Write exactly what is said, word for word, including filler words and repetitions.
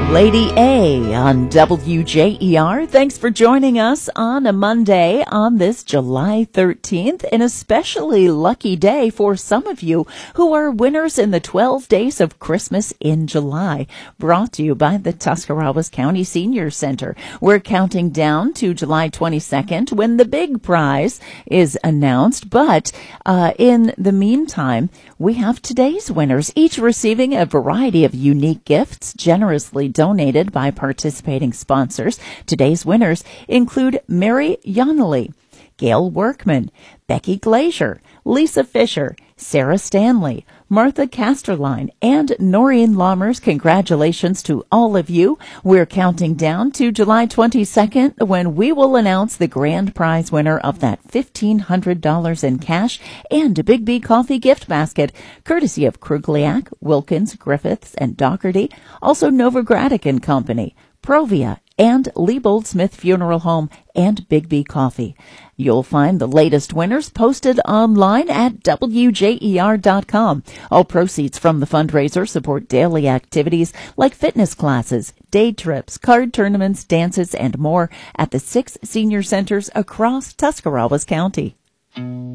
Lady A on W J E R. Thanks for joining us on a Monday on this July thirteenth, an especially lucky day for some of you who are winners in the twelve Days of Christmas in July, brought to you by the Tuscarawas County Senior Center. We're counting down to July twenty-second when the big prize is announced, but uh, in the meantime, we have today's winners, each receiving a variety of unique gifts generously donated by participating sponsors. Today's winners include Mary Yonley, Gail Workman, Becky Glazier, Lisa Fisher, Sarah Stanley, Martha Casterline, and Noreen Lammers. Congratulations to all of you. We're counting down to July twenty-second when we will announce the grand prize winner of that fifteen hundred dollars in cash and a Big B coffee gift basket, courtesy of Krugliak, Wilkins, Griffiths, and Doherty, also Novogradac and Company, Provia, and Liebold Smith Funeral Home, and Big B Coffee. You'll find the latest winners posted online at W J E R dot com. All proceeds from the fundraiser support daily activities like fitness classes, day trips, card tournaments, dances, and more at the six senior centers across Tuscarawas County.